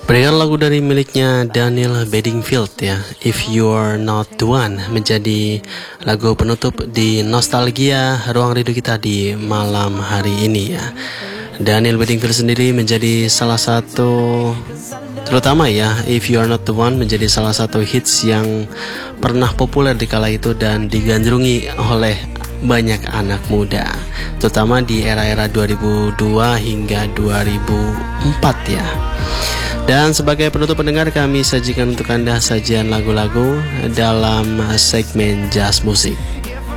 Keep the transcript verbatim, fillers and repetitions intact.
Berikan lagu dari miliknya Daniel Bedingfield ya, If You're Not The One, menjadi lagu penutup di Nostalgia Ruang Rindu kita di malam hari ini ya. Daniel Bedingfield sendiri menjadi salah satu, terutama ya, If You're Not The One menjadi salah satu hits yang pernah populer di kala itu dan digandrungi oleh banyak anak muda, terutama di era-era dua ribu dua hingga dua ribu empat ya. Dan sebagai penutup pendengar, kami sajikan untuk Anda sajian lagu-lagu dalam segmen Jazz Musik.